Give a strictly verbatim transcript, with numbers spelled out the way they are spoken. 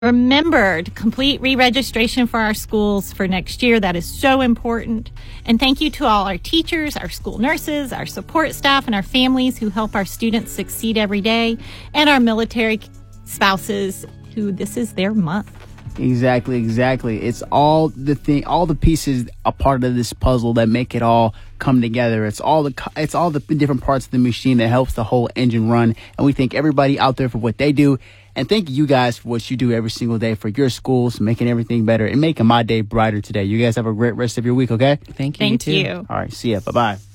Remember to complete re-registration for our schools for next year. That is so important. And thank you to all our teachers, our school nurses, our support staff, and our families who help our students succeed every day, and our military spouses who this is their month. Exactly, exactly. It's all the thing, all the pieces a part of this puzzle that make it all come together. It's all the, it's all the different parts of the machine that helps the whole engine run. And we thank everybody out there for what they do. And thank you guys for what you do every single day for your schools, making everything better and making my day brighter today. You guys have a great rest of your week, okay? Thank you. Thank you. you. Too. All right, see ya. Bye-bye.